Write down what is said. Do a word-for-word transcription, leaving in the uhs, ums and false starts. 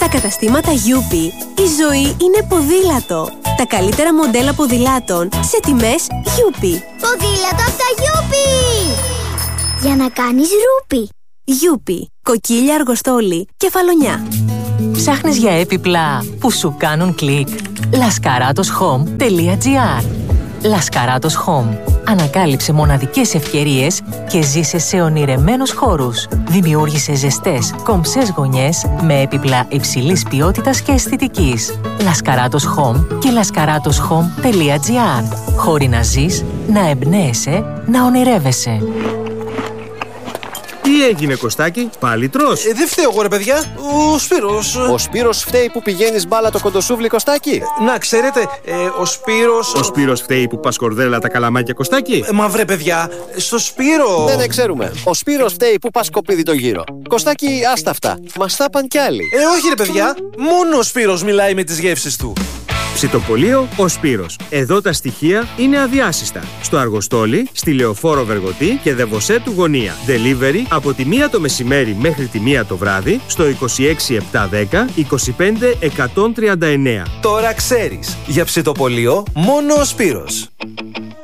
Στα καταστήματα Γιούπι η ζωή είναι ποδήλατο. Τα καλύτερα μοντέλα ποδηλάτων σε τιμές Γιούπι. Ποδήλατο από τα Γιούπι! Για να κάνεις ρούπι. Γιούπι, κοκκίλια, αργοστόλι, κεφαλονιά. Ψάχνεις για έπιπλα που σου κάνουν κλικ? λασκαράτος χομ τελεία τζι άρ. Λασκαράτος Home. Ανακάλυψε μοναδικές ευκαιρίες και ζήσε σε ονειρεμένους χώρους. Δημιούργησε ζεστές, κομψές γωνιές με έπιπλα υψηλής ποιότητας και αισθητικής. Λασκαράτος Home και λασκαράτος χομ τελεία τζι άρ. Χώροι να ζεις, να εμπνέεσαι, να ονειρεύεσαι. Τι έγινε, Κωστάκη, πάλι τρως? Ε, δεν φταίω εγώ, ρε παιδιά. Ο Σπύρος. Ο Σπύρος φταίει που πηγαίνεις μπάλα το κοντοσούβλι, Κωστάκη? Ε, να ξέρετε, ε, ο Σπύρος. Ο Σπύρος φταίει που πας κορδέλα τα καλαμάκια, Κωστάκη? Ε, μα βρε, παιδιά, στο Σπύρο. Δεν ναι, ξέρουμε. Ο Σπύρος φταίει που πας σκοπίδι το γύρο. Κωστάκη, άστα αυτά. Μας τα παν κι άλλοι. Ε, όχι, ρε παιδιά. Μόνο ο Σπύρος μιλάει με τις γεύσεις του. Ψητοπολείο Ο Σπύρος. Εδώ τα στοιχεία είναι αδιάσυστα. Στο Αργοστόλι, στη Λεωφόρο Βεργοτή και Δεβοσέ του Γωνία. Delivery από τη μία το μεσημέρι μέχρι τη μία το βράδυ στο είκοσι έξι επτακόσια δέκα είκοσι πέντε εκατόν τριάντα εννέα. Τώρα ξέρεις. Για ψητοπολείο μόνο ο Σπύρος.